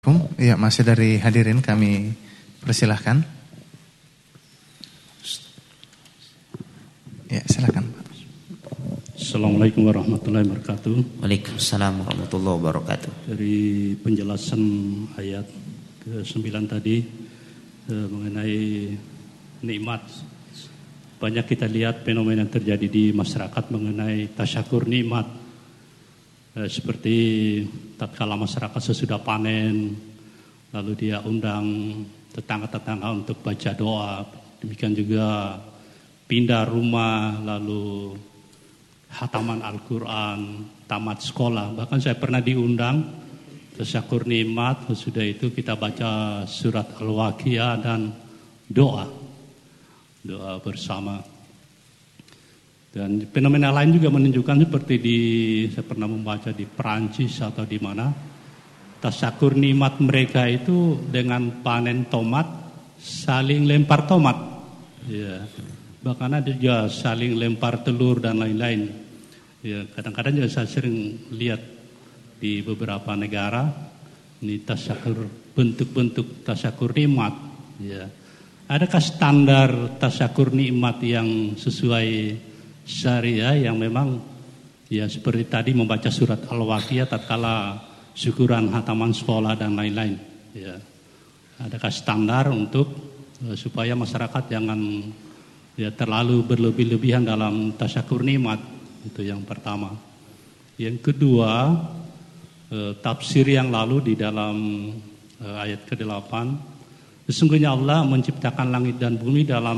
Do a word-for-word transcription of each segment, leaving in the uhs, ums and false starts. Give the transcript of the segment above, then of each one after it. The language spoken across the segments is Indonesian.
Ya, masih dari hadirin kami persilahkan. Ya, silakan Pak. Assalamualaikum warahmatullahi wabarakatuh. Waalaikumsalam warahmatullahi wabarakatuh. Dari penjelasan ayat ke sembilan tadi eh, mengenai nikmat, banyak kita lihat fenomena yang terjadi di masyarakat mengenai tasyakur nikmat. Eh, seperti tatkala masyarakat sesudah panen, lalu dia undang tetangga-tetangga untuk baca doa. Demikian juga pindah rumah, lalu hataman Al-Quran, tamat sekolah. Bahkan saya pernah diundang tasyakur nikmat. Sesudah itu kita baca surat Al-Waqiah dan doa, doa bersama. Dan fenomena lain juga menunjukkan seperti di, saya pernah membaca di Perancis atau di mana, tasyakur nikmat mereka itu dengan panen tomat saling lempar tomat, ya. Bahkan ada juga saling lempar telur dan lain-lain. Ya, kadang-kadang juga saya sering lihat di beberapa negara ini tasyakur, bentuk-bentuk tasyakur nikmat. Ya. Adakah standar tasyakur nikmat yang sesuai syariah yang memang ya seperti tadi membaca surat Al-Waqiah tatkala syukuran hataman sekolah dan lain-lain, ya. Adakah standar untuk uh, supaya masyarakat jangan ya terlalu berlebih-lebihan dalam tasyakur nikmat? Itu yang pertama. Yang kedua, uh, tafsir yang lalu di dalam uh, ayat kedelapan, sesungguhnya Allah menciptakan langit dan bumi dalam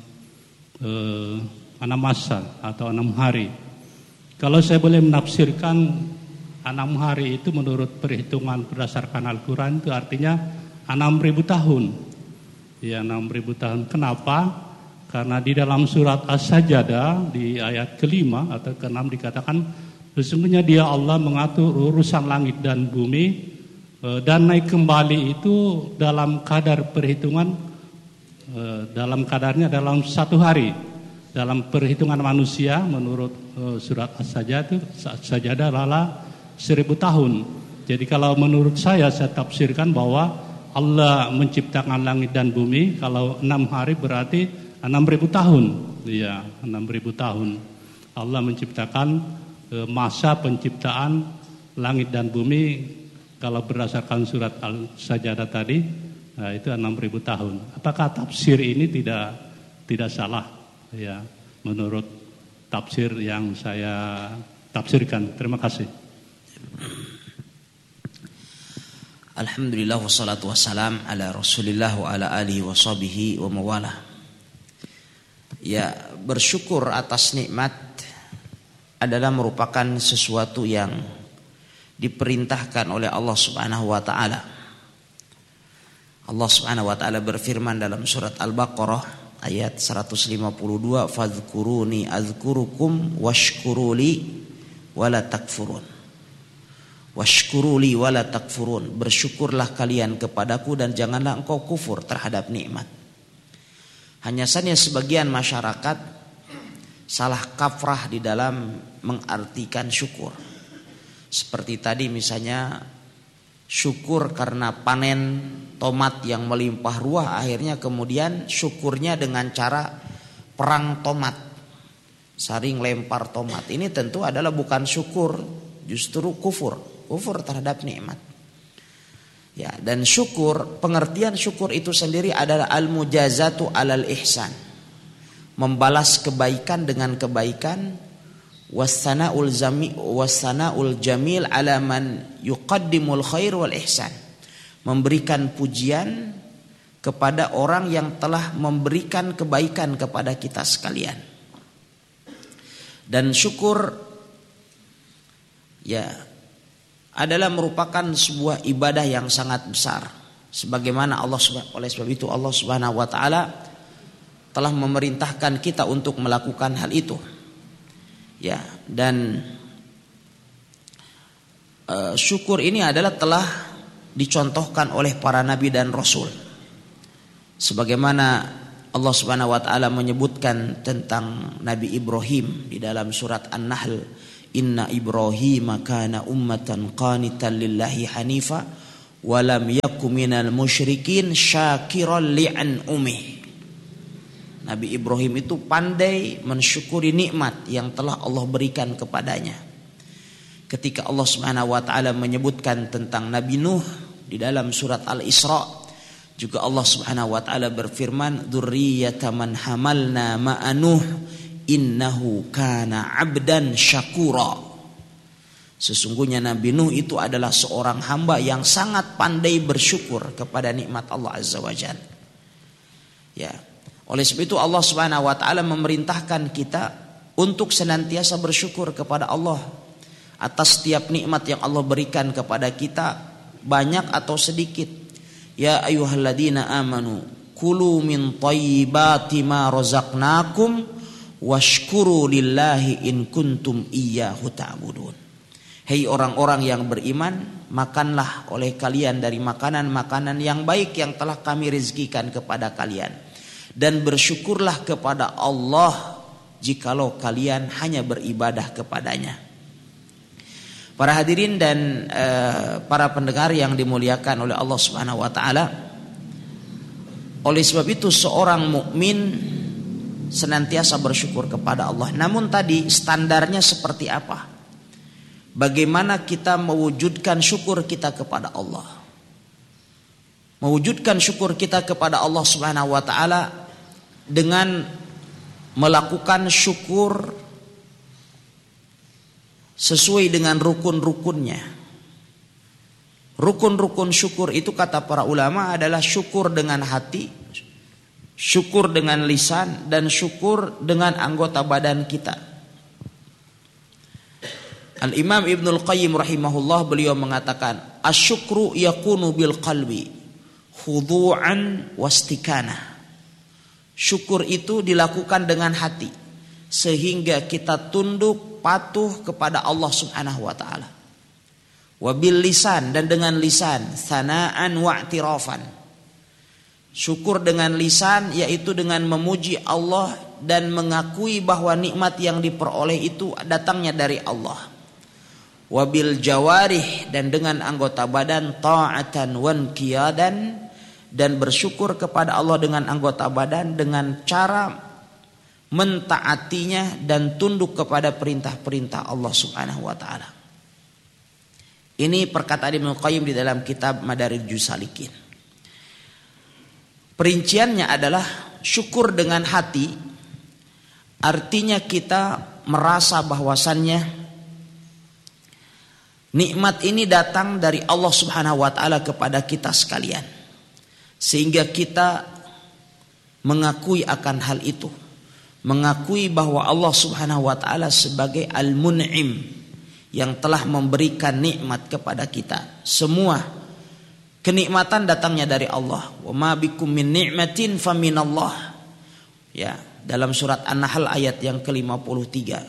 uh, enam masa atau enam hari. Kalau saya boleh menafsirkan enam hari itu menurut perhitungan berdasarkan Al-Quran itu artinya enam ribu tahun. Ya, enam ribu tahun. Kenapa? Karena di dalam surat As-Sajdah di ayat kelima atau keenam dikatakan sesungguhnya dia Allah mengatur urusan langit dan bumi dan naik kembali itu dalam kadar perhitungan, dalam kadarnya dalam satu hari. Dalam perhitungan manusia menurut uh, surat As-Sajdah itu As-Sajdah adalah seribu tahun. Jadi kalau menurut saya saya tafsirkan bahwa Allah menciptakan langit dan bumi kalau enam hari berarti enam ribu tahun. Iya, enam ribu tahun. Allah menciptakan uh, masa penciptaan langit dan bumi kalau berdasarkan surat Al-Sajdah tadi, nah itu enam ribu tahun. Apakah tafsir ini tidak tidak salah? Ya, menurut tafsir yang saya tafsirkan. Terima kasih. Alhamdulillah wassalatu wassalam ala Rasulillah wa ala alihi wa sahbihi wa mawalah. Ya, bersyukur atas nikmat adalah merupakan sesuatu yang diperintahkan oleh Allah Subhanahu wa taala. Allah Subhanahu wa taala berfirman dalam surat Al-Baqarah ayat seratus lima puluh dua, fadhkuruni azkurukum washkuruli wala takfurun. Washkuruli wala takfurun. Bersyukurlah kalian kepadaku dan janganlah engkau kufur terhadap nikmat. Hanya saja sebagian masyarakat salah kaprah di dalam mengartikan syukur. Seperti tadi misalnya syukur karena panen tomat yang melimpah ruah, akhirnya kemudian syukurnya dengan cara perang tomat, saring lempar tomat. Ini tentu adalah bukan syukur, justru kufur, kufur terhadap nikmat. Ya, dan syukur, pengertian syukur itu sendiri adalah al-mujazatu alal ihsan, membalas kebaikan dengan kebaikan, wassana'ul zami wassana'ul jamil ala man yuqaddimul khair wal ihsan, memberikan pujian kepada orang yang telah memberikan kebaikan kepada kita sekalian. Dan syukur ya adalah merupakan sebuah ibadah yang sangat besar. Sebagaimana Allah oleh sebab itu Allah Subhanahu wa taala telah memerintahkan kita untuk melakukan hal itu. Ya, dan uh, syukur ini adalah telah dicontohkan oleh para nabi dan rasul. Sebagaimana Allah Subhanahu wa taala menyebutkan tentang Nabi Ibrahim di dalam surat An-Nahl, inna Ibrahim kana ummatan qanitan lillahi hanifa walam yaku minal musyrikin syakiran li'an'umih. Nabi Ibrahim itu pandai mensyukuri nikmat yang telah Allah berikan kepadanya. Ketika Allah Subhanahu wa taala menyebutkan tentang Nabi Nuh di dalam surat Al-Isra, juga Allah Subhanahu wa taala berfirman, "Dzurriyyata man hamalna ma'a Nuh innahu kana 'abdan syakura." Sesungguhnya Nabi Nuh itu adalah seorang hamba yang sangat pandai bersyukur kepada nikmat Allah Azza wa Jalla. Ya. Oleh sebab itu Allah Subhanahu wa taala memerintahkan kita untuk senantiasa bersyukur kepada Allah atas setiap nikmat yang Allah berikan kepada kita, banyak atau sedikit. Ya ayyuhalladzina amanu kulu min thayyibati ma razaqnakum washkuru lillahi in kuntum iyyahu ta'budun. Hei orang-orang yang beriman, makanlah oleh kalian dari makanan-makanan yang baik yang telah kami rezekikan kepada kalian. Dan bersyukurlah kepada Allah jikalau kalian hanya beribadah kepadanya. Para hadirin dan uh, para pendengar yang dimuliakan oleh Allah Subhanahu wa taala, oleh sebab itu seorang mukmin senantiasa bersyukur kepada Allah. Namun tadi standarnya seperti apa? Bagaimana kita mewujudkan syukur kita kepada Allah? Mewujudkan syukur kita kepada Allah Subhanahu wa taala dengan melakukan syukur sesuai dengan rukun-rukunnya. Rukun-rukun syukur itu kata para ulama adalah syukur dengan hati, syukur dengan lisan, dan syukur dengan anggota badan kita. Al-Imam Ibnul Qayyim rahimahullah beliau mengatakan, asyukru yakunu bil qalbi khudu'an wastikana. Syukur itu dilakukan dengan hati sehingga kita tunduk patuh kepada Allah Subhanahu wa taala. Wabil lisan, dan dengan lisan, sanaan wa'tirafan. Syukur dengan lisan yaitu dengan memuji Allah dan mengakui bahwa nikmat yang diperoleh itu datangnya dari Allah. Wabil jawarih, dan dengan anggota badan, ta'atan wanqiyadan, dan bersyukur kepada Allah dengan anggota badan dengan cara mentaatinya dan tunduk kepada perintah-perintah Allah Subhanahu wa taala. Ini perkataan Ibnu Qayyim di dalam kitab Madarijus Salikin. Perinciannya adalah syukur dengan hati, artinya kita merasa bahwasannya nikmat ini datang dari Allah Subhanahu wa taala kepada kita sekalian. Sehingga kita mengakui akan hal itu. Mengakui bahwa Allah Subhanahu wa taala sebagai Al-Mun'im yang telah memberikan nikmat kepada kita. Semua kenikmatan datangnya dari Allah. Wa ma bikum min ni'matin faminallah. Ya, dalam surat An-Nahl ayat yang ke lima puluh tiga.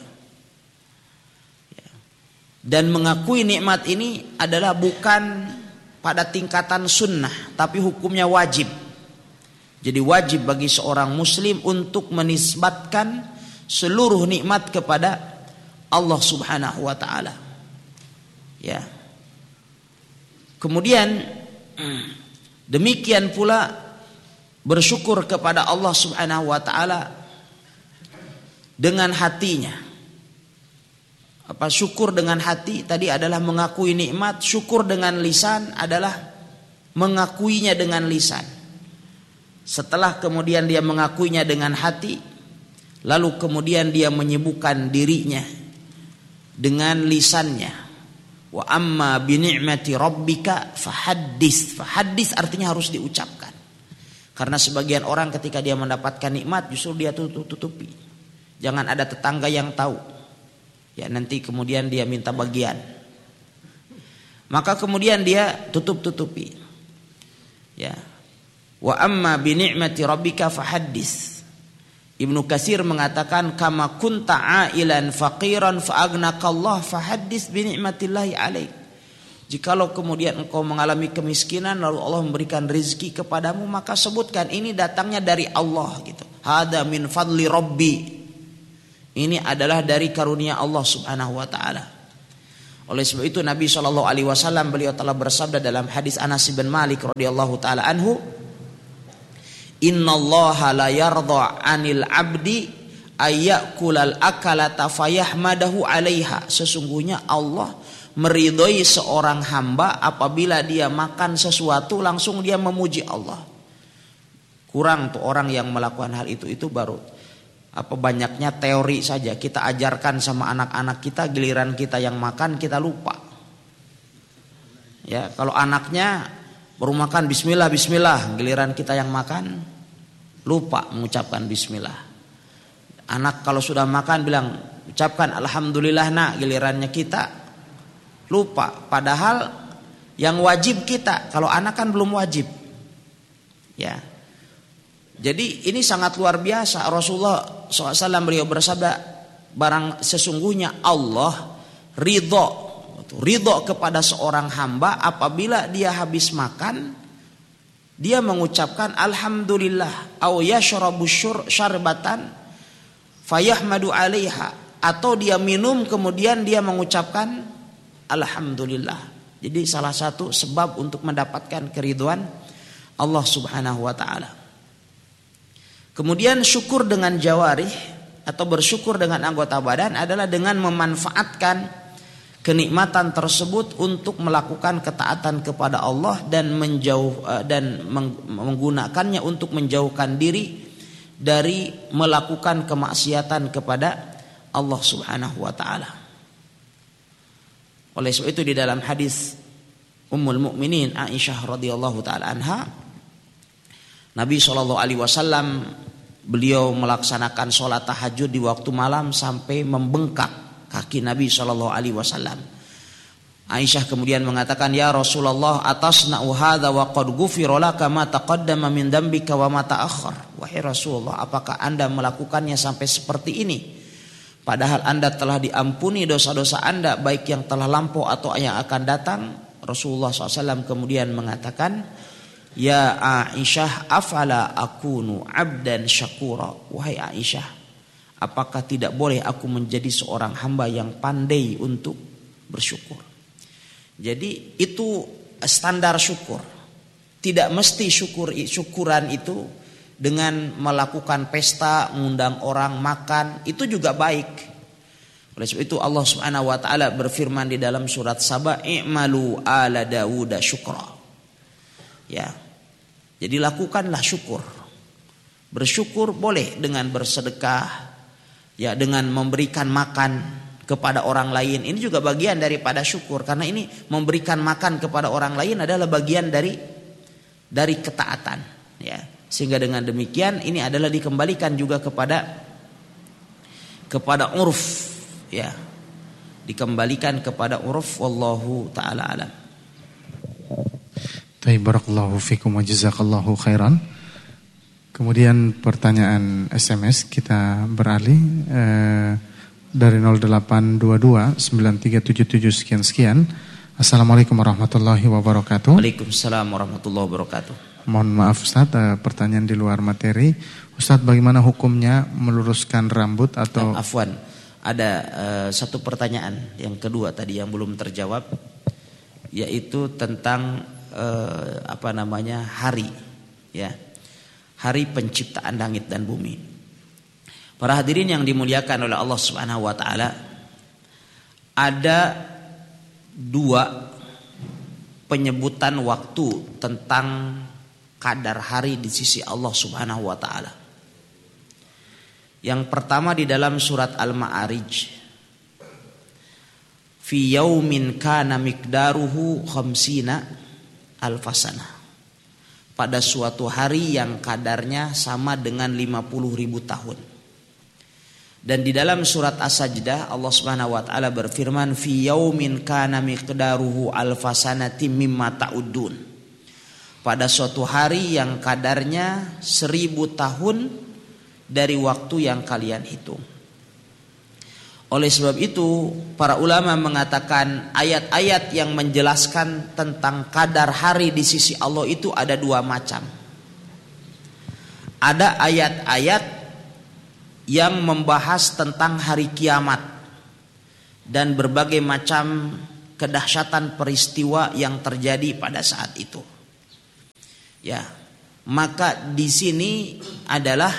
Ya. Dan mengakui nikmat ini adalah bukan pada tingkatan sunnah, tapi hukumnya wajib. Jadi wajib bagi seorang muslim untuk menisbatkan seluruh nikmat kepada Allah Subhanahu wa taala. Ya. Kemudian demikian pula bersyukur kepada Allah Subhanahu wa taala dengan hatinya. Apa syukur dengan hati tadi adalah mengakui nikmat, syukur dengan lisan adalah mengakuinya dengan lisan. Setelah kemudian dia mengakuinya dengan hati, lalu kemudian dia menyibukkan dirinya dengan lisannya. Wa amma bi ni'mati rabbika fahaddits. Fahaddits artinya harus diucapkan. Karena sebagian orang ketika dia mendapatkan nikmat justru dia tutup-tutupi. Jangan ada tetangga yang tahu. Ya nanti kemudian dia minta bagian. Maka kemudian dia tutup-tutupi. Ya. Wa amma bi ni'mati rabbika fahaddits. Ibnu Katsir mengatakan kama kunta ailan faqiran fa aghnaqallah fahaddits bi ni'matillahi alaik. Jikalau kemudian engkau mengalami kemiskinan lalu Allah memberikan rezeki kepadamu, maka sebutkan ini datangnya dari Allah gitu. Hada min fadli rabbi. Ini adalah dari karunia Allah Subhanahu wa taala. Oleh sebab itu Nabi shallallahu alaihi wasallam beliau telah bersabda dalam hadis Anas bin Malik radhiyallahu taala anhu, "Innallaha la yardha 'anil 'abdi ayyakulal akalata fayahmadahu 'alaiha." Sesungguhnya Allah meridhoi seorang hamba apabila dia makan sesuatu langsung dia memuji Allah. Kurang tuh orang yang melakukan hal itu, itu baru apa banyaknya teori saja. Kita ajarkan sama anak-anak kita, giliran kita yang makan kita lupa. Ya, kalau anaknya baru makan bismillah bismillah, giliran kita yang makan lupa mengucapkan bismillah. Anak kalau sudah makan bilang ucapkan alhamdulillah nak, gilirannya kita lupa. Padahal yang wajib kita, kalau anak kan belum wajib. Ya. Jadi ini sangat luar biasa. Rasulullah shallallahu alaihi wasallam beliau bersabda, barang sesungguhnya Allah ridho, ridho kepada seorang hamba apabila dia habis makan dia mengucapkan alhamdulillah, au yashrabu syarbatan fayahmadu 'alaiha, atau dia minum kemudian dia mengucapkan alhamdulillah. Jadi salah satu sebab untuk mendapatkan keridhaan Allah Subhanahu wa taala. Kemudian syukur dengan jawarih atau bersyukur dengan anggota badan adalah dengan memanfaatkan kenikmatan tersebut untuk melakukan ketaatan kepada Allah dan menjauh dan menggunakannya untuk menjauhkan diri dari melakukan kemaksiatan kepada Allah Subhanahu wa taala. Oleh sebab itu di dalam hadis Ummul Mukminin Aisyah radhiyallahu taala anha, Nabi shallallahu alaihi wasallam beliau melaksanakan sholat tahajud di waktu malam sampai membengkak kaki Nabi shallallahu alaihi wasallam. Aisyah kemudian mengatakan, "Ya Rasulullah, atasna'u hadza wa qad ghufira laka ma taqaddama min dambika wa ma ta'akhkhar." Wahai Rasulullah, apakah Anda melakukannya sampai seperti ini? Padahal Anda telah diampuni dosa-dosa Anda baik yang telah lampau atau yang akan datang. Rasulullah shallallahu alaihi wasallam kemudian mengatakan, "Ya Aisyah, afala akunu abdan syakura." Wahai Aisyah, apakah tidak boleh aku menjadi seorang hamba yang pandai untuk bersyukur? Jadi itu standar syukur. Tidak mesti syukur syukuran itu dengan melakukan pesta, mengundang orang makan, itu juga baik. Oleh sebab itu Allah Subhanahu wa taala berfirman di dalam surat Saba, "I'malu ala Dawuda syukra." Ya. Jadi lakukanlah syukur. Bersyukur boleh dengan bersedekah, ya, dengan memberikan makan kepada orang lain. Ini juga bagian daripada syukur, karena ini memberikan makan kepada orang lain adalah bagian dari dari ketaatan, ya. Sehingga dengan demikian ini adalah dikembalikan juga kepada kepada urf, ya. Dikembalikan kepada urf, wallahu taala alam. Barakallahu fikum wa jazakallahu khairan. Kemudian pertanyaan S M S kita beralih eh, dari nol delapan dua dua sembilan tiga tujuh tujuh sekian sekian. Assalamualaikum warahmatullahi wabarakatuh. Waalaikumsalam warahmatullahi wabarakatuh. Mohon maaf Ustaz, eh, pertanyaan di luar materi. Ustaz, bagaimana hukumnya meluruskan rambut atau? Nah, afwan, ada eh, satu pertanyaan yang kedua tadi yang belum terjawab, yaitu tentang Eh, apa namanya hari, ya, hari penciptaan langit dan bumi. Para hadirin yang dimuliakan oleh Allah Subhanahu wa taala, ada dua penyebutan waktu tentang kadar hari di sisi Allah Subhanahu wa taala. Yang pertama di dalam surat Al-Ma'arij, fi yaumin kana miqdaruhu khamsina alfasana, pada suatu hari yang kadarnya sama dengan lima puluh ribu tahun. Dan di dalam surat As-Sajdah Allah Subhanahu wa taala berfirman, fi yaumin kana miqdaruhu alfasanati mimma ta'udun, pada suatu hari yang kadarnya seribu tahun dari waktu yang kalian hitung. Oleh sebab itu para ulama mengatakan ayat-ayat yang menjelaskan tentang kadar hari di sisi Allah itu ada dua macam. Ada ayat-ayat yang membahas tentang hari kiamat dan berbagai macam kedahsyatan peristiwa yang terjadi pada saat itu. Ya, maka di sini adalah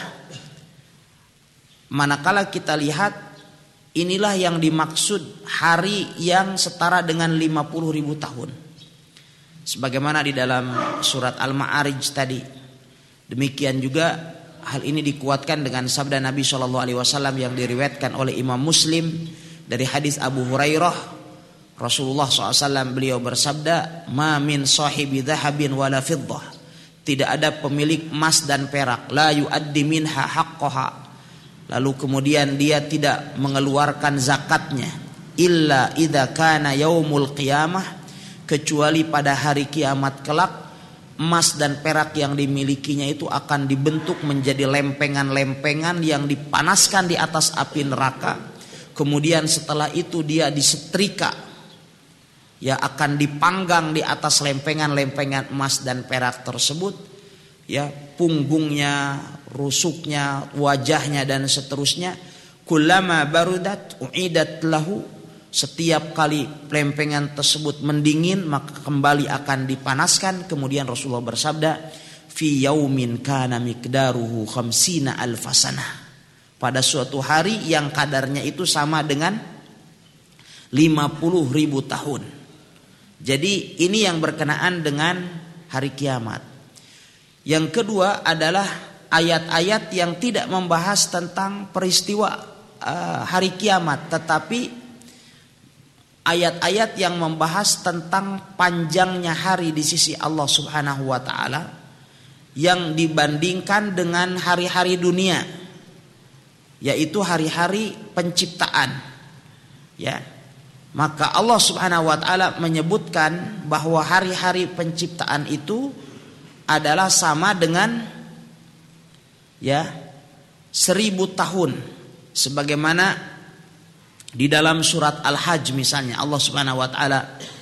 manakala kita lihat inilah yang dimaksud hari yang setara dengan lima puluh ribu tahun. Sebagaimana di dalam surat Al-Ma'arij tadi. Demikian juga hal ini dikuatkan dengan sabda Nabi shallallahu alaihi wasallam yang diriwayatkan oleh Imam Muslim dari hadis Abu Hurairah. Rasulullah shallallahu alaihi wasallam beliau bersabda, "Ma min sahibi dhahabin wala fiddah." Tidak ada pemilik emas dan perak, la yuaddi minha haqqaha. Lalu kemudian dia tidak mengeluarkan zakatnya, illa idza kana yaumul qiyamah, kecuali pada hari kiamat kelak emas dan perak yang dimilikinya itu akan dibentuk menjadi lempengan-lempengan yang dipanaskan di atas api neraka. Kemudian setelah itu dia disetrika, ya akan dipanggang di atas lempengan-lempengan emas dan perak tersebut, ya punggungnya, rusuknya, wajahnya dan seterusnya. Kullama barudat uidat lahu, setiap kali lempengan tersebut mendingin maka kembali akan dipanaskan. Kemudian Rasulullah bersabda, fi yaumin kana miqdaruhu khamsina alfasanah, pada suatu hari yang kadarnya itu sama dengan lima puluh ribu tahun. Jadi ini yang berkenaan dengan hari kiamat. Yang kedua adalah ayat-ayat yang tidak membahas tentang peristiwa uh, hari kiamat, tetapi ayat-ayat yang membahas tentang panjangnya hari di sisi Allah Subhanahu wa taala yang dibandingkan dengan hari-hari dunia, yaitu hari-hari penciptaan. Ya. Maka Allah Subhanahu wa taala menyebutkan bahwa hari-hari penciptaan itu adalah sama dengan ya seribu tahun, sebagaimana di dalam surat Al-Hajj misalnya Allah Subhanahu wa taala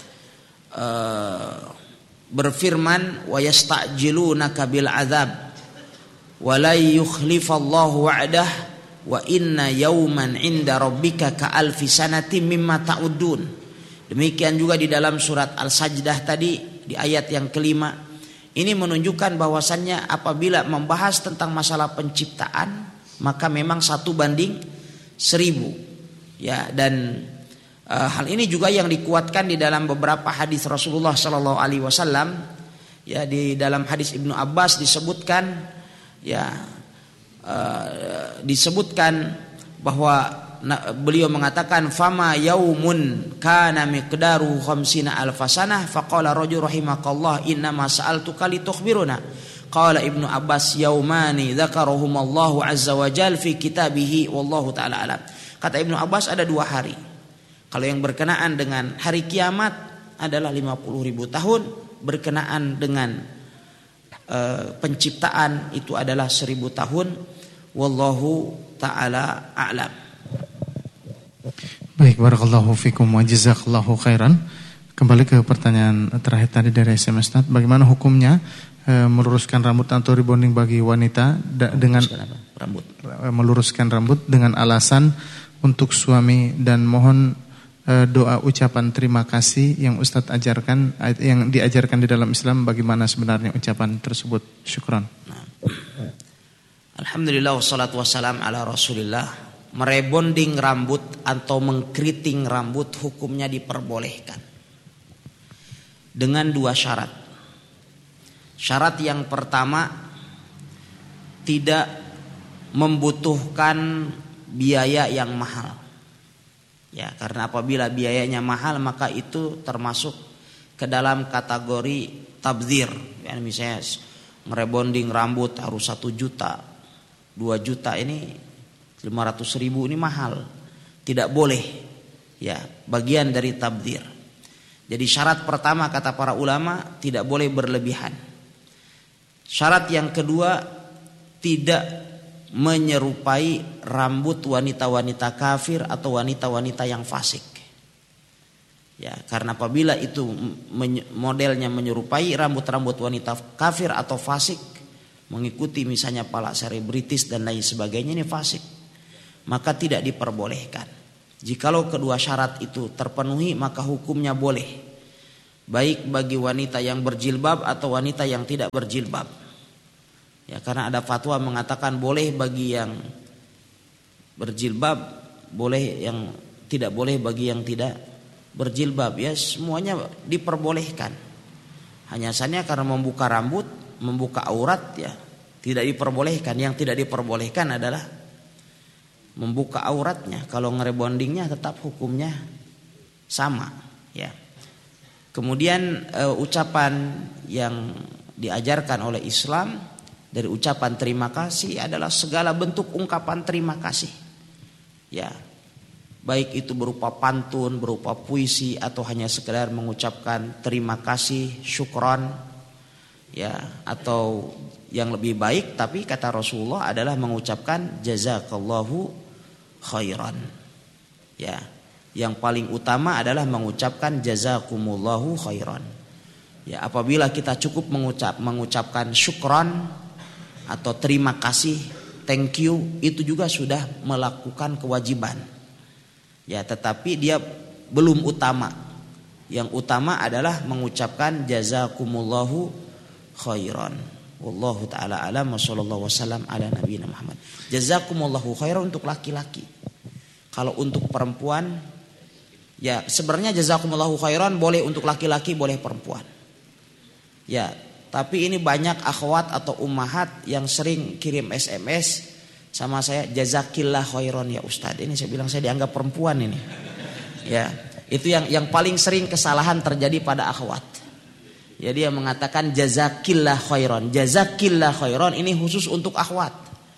uh, berfirman, wa yasta'jilunaka bil adzab wa la yukhlifallahu wa'dah wa inna yawman 'inda rabbika ka alfi sanatin mimma ta'uddun. Demikian juga di dalam surat Al-Sajdah tadi di ayat yang kelima. Ini menunjukkan bahwasannya apabila membahas tentang masalah penciptaan maka memang satu banding seribu. Ya, dan uh, hal ini juga yang dikuatkan di dalam beberapa hadis Rasulullah Sallallahu Alaihi Wasallam. Ya, di dalam hadis Ibnu Abbas disebutkan, ya uh, disebutkan bahwa na, beliau mengatakan, fama yaumun kana miqdaru khamsina alfasanah, faqala rajul rahimakallah innama sa'altuka litukhbiruna. Qala Ibnu Abbas yaumani dzakarahumallahu azza wa jalla fi kitabihi wallahu taala alam. Kata Ibnu Abbas ada dua hari. Kalau yang berkenaan dengan hari kiamat adalah lima puluh ribu tahun. Berkenaan dengan uh, penciptaan itu adalah seribu tahun. Wallahu ta'ala a'lam. Baik, barakallahu fikum wa jazakallahu khairan. Kembali ke pertanyaan terakhir tadi dari S M S. Bagaimana hukumnya uh, meluruskan rambut atau rebonding bagi wanita da- dengan rambut. meluruskan rambut dengan alasan untuk suami, dan mohon uh, doa ucapan terima kasih yang Ustadz ajarkan, yang diajarkan di dalam Islam, bagaimana sebenarnya ucapan tersebut. Syukran. Alhamdulillah wassalatu wassalam ala Rasulillah. Merebonding rambut atau mengkeriting rambut hukumnya diperbolehkan dengan dua syarat. Syarat yang pertama, tidak membutuhkan biaya yang mahal. Ya, karena apabila biayanya mahal maka itu termasuk ke dalam kategori tabdzir. Ya, misalnya merebonding rambut harus satu juta, dua juta, ini lima ratus ribu, ini mahal. Tidak boleh. Ya, bagian dari tabdzir. Jadi syarat pertama kata para ulama tidak boleh berlebihan. Syarat yang kedua, tidak menyerupai rambut wanita-wanita kafir atau wanita-wanita yang fasik. Ya, karena apabila itu modelnya menyerupai rambut-rambut wanita kafir atau fasik, mengikuti misalnya para selebritis dan lain sebagainya, ini fasik, maka tidak diperbolehkan. Jikalau kedua syarat itu terpenuhi maka hukumnya boleh, baik bagi wanita yang berjilbab atau wanita yang tidak berjilbab. Ya, karena ada fatwa mengatakan boleh bagi yang berjilbab, boleh yang tidak boleh bagi yang tidak berjilbab. Ya, semuanya diperbolehkan. Hanya saja karena membuka rambut, membuka aurat ya tidak diperbolehkan. Yang tidak diperbolehkan adalah membuka auratnya. Kalau ngerebondingnya tetap hukumnya sama ya. Kemudian e, ucapan yang diajarkan oleh Islam dari ucapan terima kasih adalah segala bentuk ungkapan terima kasih. Ya. Baik itu berupa pantun, berupa puisi atau hanya sekedar mengucapkan terima kasih, syukron ya, atau yang lebih baik tapi kata Rasulullah adalah mengucapkan jazakallahu khairan. Ya. Yang paling utama adalah mengucapkan jazakumullahu khairan. Ya, apabila kita cukup mengucap mengucapkan syukran atau terima kasih, thank you, itu juga sudah melakukan kewajiban. Ya, tetapi dia belum utama. Yang utama adalah mengucapkan jazakumullahu khairan. Wallahu taala alam wa sallallahu wasallam ala nabiyina Muhammad. Jazakumullahu khairan untuk laki-laki. Kalau untuk perempuan ya sebenarnya jazakumullahu khairan boleh untuk laki-laki, boleh perempuan. Ya, tapi ini banyak akhwat atau ummahat yang sering kirim S M S sama saya, jazakillah khairan ya Ustaz. Ini saya bilang saya dianggap perempuan ini. Ya, itu yang yang paling sering kesalahan terjadi pada akhwat. Jadi dia mengatakan jazakillah khairan. Jazakillah khairan ini khusus untuk akhwat.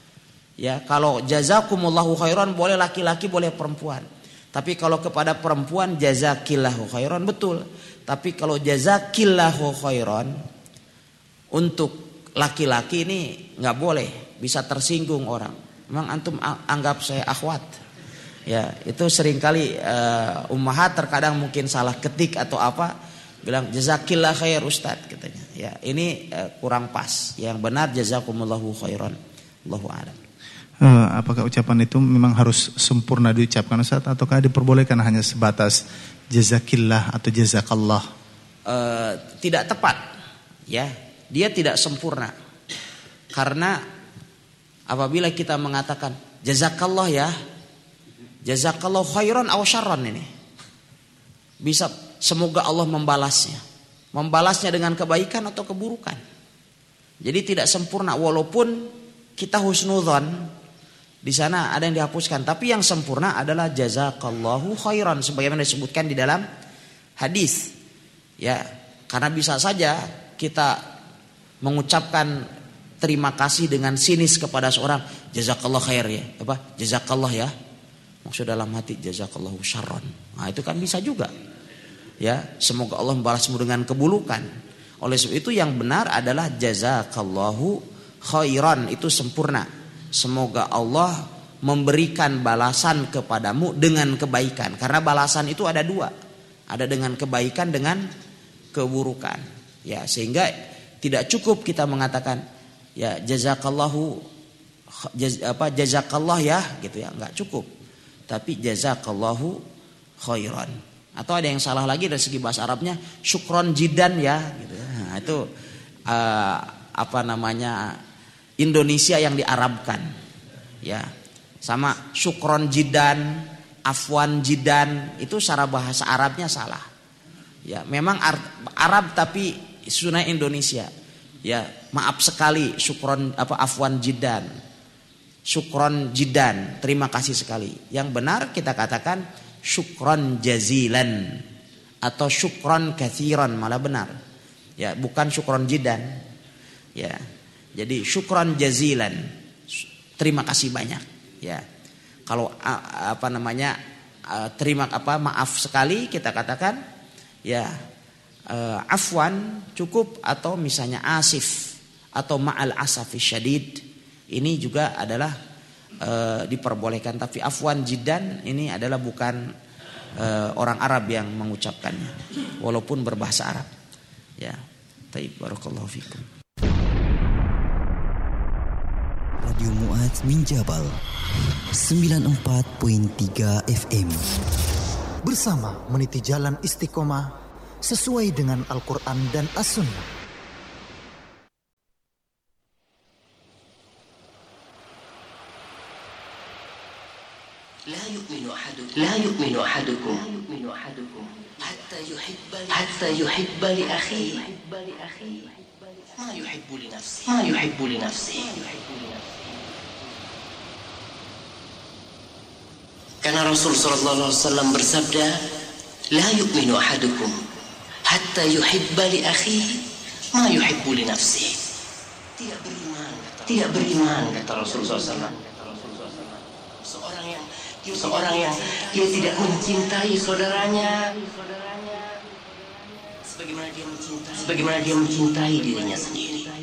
Ya, kalau jazakumullahu khairan boleh laki-laki, boleh perempuan. Tapi kalau kepada perempuan jazakillahu khairan betul. Tapi kalau jazakillahu khairan untuk laki-laki ini nggak boleh, bisa tersinggung orang. Memang antum anggap saya akhwat. Ya, itu seringkali uh, ummahat terkadang mungkin salah ketik atau apa, bilang jazakillah khair Ustaz katanya. Ya, ini uh, kurang pas. Yang benar jazakumullahu khairan. Allahu a'lam. Uh, apakah ucapan itu memang harus sempurna diucapkan Ustaz ataukah diperbolehkan hanya sebatas jazakillah atau jazakallah? Uh, tidak tepat. Ya, dia tidak sempurna. Karena apabila kita mengatakan jazakallah ya, jazakallahu khairan aw syarran, ini bisa semoga Allah membalasnya. Membalasnya dengan kebaikan atau keburukan. Jadi tidak sempurna, walaupun kita husnudzon di sana ada yang dihapuskan, tapi yang sempurna adalah jazakallahu khairan sebagaimana disebutkan di dalam hadis. Ya, karena bisa saja kita mengucapkan terima kasih dengan sinis kepada seorang, jazakallah khair ya, apa? Jazakallah ya. Maksud dalam hati jazakallahu syarran. Nah, itu kan bisa juga. Ya, semoga Allah membalasmu dengan keburukan. Oleh sebab itu yang benar adalah jazakallahu khairan, itu sempurna. Semoga Allah memberikan balasan kepadamu dengan kebaikan. Karena balasan itu ada dua. Ada dengan kebaikan, dengan keburukan. Ya, sehingga tidak cukup kita mengatakan ya jazakallahu jaz, apa jazakallah ya gitu ya, enggak cukup. Tapi jazakallahu khairan. Atau ada yang salah lagi dari segi bahasa Arabnya, syukron jidan ya gitu. Nah, itu uh, apa namanya Indonesia yang diarabkan. Ya. Sama syukron jidan, afwan jidan, itu secara bahasa Arabnya salah. Ya, memang Arab tapi sunai Indonesia. Ya, maaf sekali syukron apa afwan jidan. Syukron jidan, terima kasih sekali. Yang benar kita katakan syukron jazilan atau syukron kathiran, malah benar. Ya, bukan syukron jidan. Ya. Jadi syukron jazilan, terima kasih banyak. Ya. Kalau apa namanya terima apa maaf sekali kita katakan ya afwan cukup, atau misalnya asif atau ma'al asafi syadid, ini juga adalah e, diperbolehkan. Tapi afwan jidan ini adalah bukan e, orang Arab yang mengucapkannya, walaupun berbahasa Arab. Ya, taib, barakallahu fikum. Radio Mu'adz min Jabal sembilan puluh empat koma tiga F M. Bersama meniti jalan istiqomah sesuai dengan Al-Quran dan As-Sunnah. لا يؤمن أحدكم لا يؤمن أحدكم حتى يحب حتى يحب لأخيه ما يحب لنفسه ما يحب لنفسه Karena Rasul sallallahu alaihi wasallam bersabda, لا يؤمن أحدكم حتى يحب لأخيه ما يحب لنفسه. Tidak beriman, tidak beriman kata Rasul sallallahu alaihi wasallam. Seorang yang seorang yang dia tidak mencintai saudaranya sebagaimana dia mencintai sebagaimana dia mencintai dirinya sendiri.